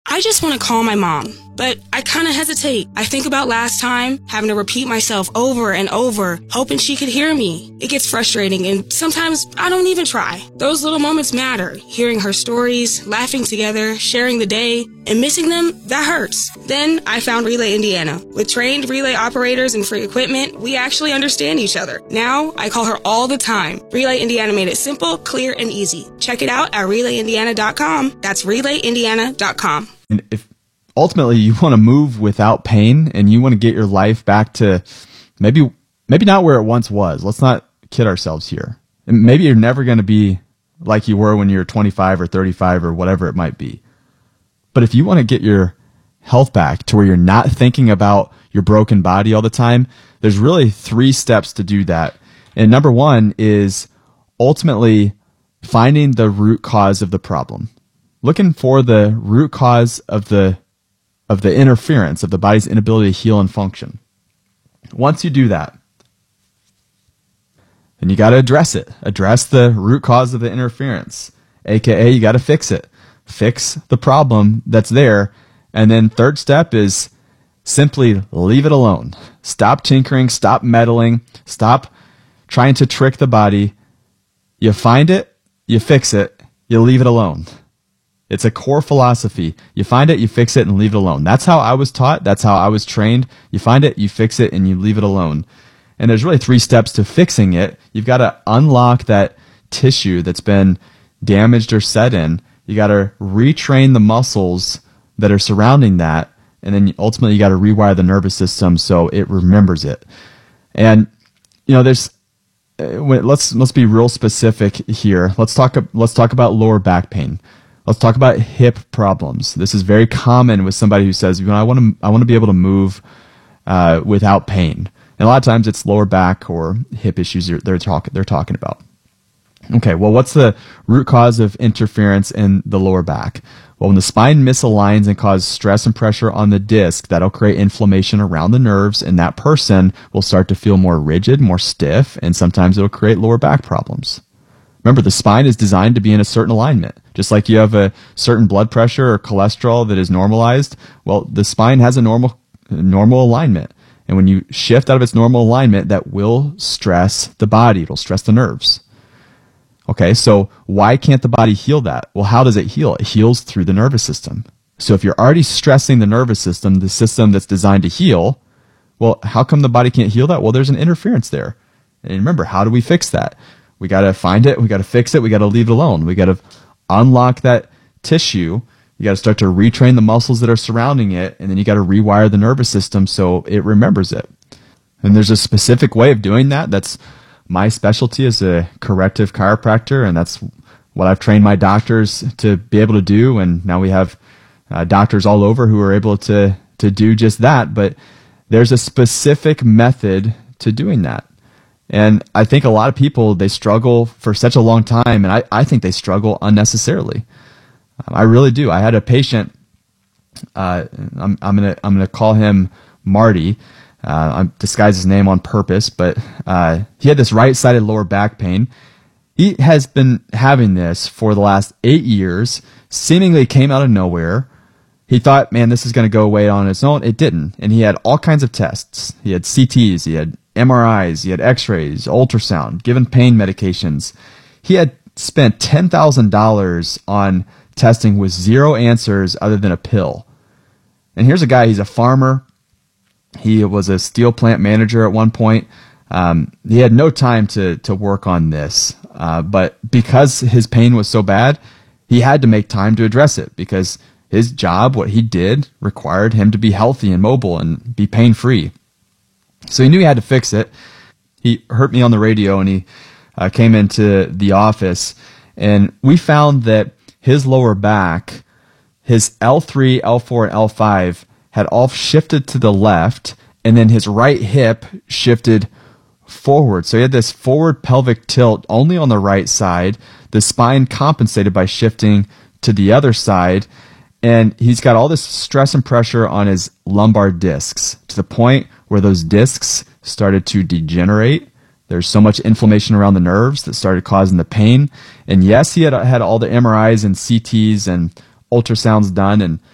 I just want to call my mom, but I kind of hesitate. I think about last time, having to repeat myself over and over, hoping she could hear me. It gets frustrating, and sometimes I don't even try. Those little moments matter. Hearing her stories, laughing together, sharing the day, and missing them, that hurts. Then I found Relay Indiana. With trained relay operators and free equipment, we actually understand each other. Now, I call her all the time. Relay Indiana made it simple, clear, and easy. Check it out at RelayIndiana.com. That's RelayIndiana.com. And if ultimately you want to move without pain and you want to get your life back to maybe not where it once was, let's not kid ourselves here. And maybe you're never going to be like you were when you're 25 or 35 or whatever it might be. But if you want to get your health back to where you're not thinking about your broken body all the time, there's really 3 steps to do that. And number 1 is ultimately finding the root cause of the problem. Looking for the root cause of the interference, of the body's inability to heal and function. Once you do that, then you got to address it. Address the root cause of the interference, aka you got to fix it. Fix the problem that's there. And then third step is simply leave it alone. Stop tinkering, stop meddling, stop trying to trick the body. You find it, you fix it, you leave it alone. It's a core philosophy. You find it, you fix it, and leave it alone. That's how I was taught. That's how I was trained. You find it, you fix it, and you leave it alone. And there's really 3 steps to fixing it. You've got to unlock that tissue that's been damaged or set in. You got to retrain the muscles that are surrounding that. And then ultimately you got to rewire the nervous system so it remembers it. And, there's, let's be real specific here. Let's talk about lower back pain. Let's talk about hip problems. This is very common with somebody who says, I want to be able to move without pain. And a lot of times it's lower back or hip issues they're talking about. Okay, well, what's the root cause of interference in the lower back? Well, when the spine misaligns and causes stress and pressure on the disc, that'll create inflammation around the nerves, and that person will start to feel more rigid, more stiff, and sometimes it'll create lower back problems. Remember, the spine is designed to be in a certain alignment. Just like you have a certain blood pressure or cholesterol that is normalized, well, the spine has a normal alignment. And when you shift out of its normal alignment, that will stress the body. It'll stress the nerves. Okay, so why can't the body heal that? Well, how does it heal? It heals through the nervous system. So if you're already stressing the nervous system, the system that's designed to heal, well, how come the body can't heal that? Well, there's an interference there. And remember, how do we fix that? We got to find it. We got to fix it. We got to leave it alone. We got to unlock that tissue. You got to start to retrain the muscles that are surrounding it, and then you got to rewire the nervous system so it remembers it. And there's a specific way of doing that. That's my specialty as a corrective chiropractor, and that's what I've trained my doctors to be able to do. And now we have doctors all over who are able to do just that. But there's a specific method to doing that. And I think a lot of people, they struggle for such a long time, and I think they struggle unnecessarily. I really do. I had a patient, I'm gonna call him Marty. I disguised his name on purpose, but he had this right-sided lower back pain. He has been having this for the last 8 years, seemingly came out of nowhere. He thought, man, this is going to go away on its own. It didn't. And he had all kinds of tests. He had CTs, he had MRIs, he had x-rays, ultrasound, given pain medications. He had spent $10,000 on testing with 0 answers other than a pill. And here's a guy, he's a farmer. He was a steel plant manager at one point. He had no time to work on this. But because his pain was so bad, he had to make time to address it because his job, what he did, required him to be healthy and mobile and be pain-free. So he knew he had to fix it. He heard me on the radio and he came into the office, and we found that his lower back, his L3, L4, and L5 had all shifted to the left, and then his right hip shifted forward. So he had this forward pelvic tilt only on the right side. The spine compensated by shifting to the other side, and he's got all this stress and pressure on his lumbar discs to the point where those discs started to degenerate. There's so much inflammation around the nerves that started causing the pain. And yes, he had all the MRIs and CTs and ultrasounds done, and